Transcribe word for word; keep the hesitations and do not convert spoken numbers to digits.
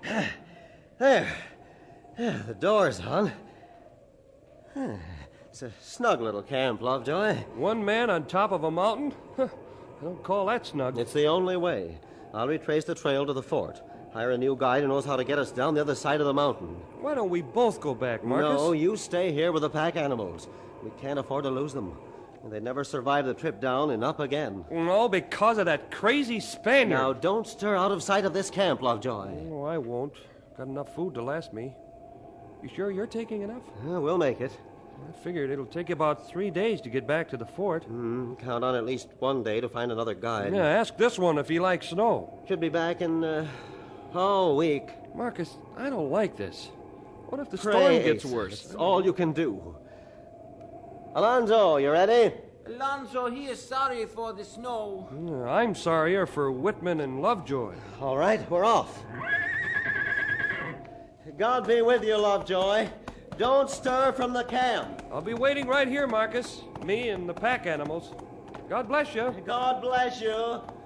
There. The door's on. It's a snug little camp, Lovejoy. One man on top of a mountain? I don't call that snug. It's the only way. I'll retrace the trail to the fort. Hire a new guide who knows how to get us down the other side of the mountain. Why don't we both go back, Marcus? No, you stay here with the pack animals. We can't afford to lose them. They'd never survive the trip down and up again. No, because of that crazy Spaniard. Now, don't stir out of sight of this camp, Lovejoy. Oh, I won't. Got enough food to last me. You sure you're taking enough? Uh, we'll make it. I figured it'll take about three days to get back to the fort. Mm, count on at least one day to find another guide. Yeah, ask this one if he likes snow. Should be back in, uh, oh, a week. Marcus, I don't like this. What if the Pray, storm gets worse? It's all you can do. Alonzo, you ready? Alonzo, he is sorry for the snow. Yeah, I'm sorrier for Whitman and Lovejoy. All right, we're off. God be with you, Lovejoy. Don't stir from the camp. I'll be waiting right here, Marcus. Me and the pack animals. God bless you. God bless you.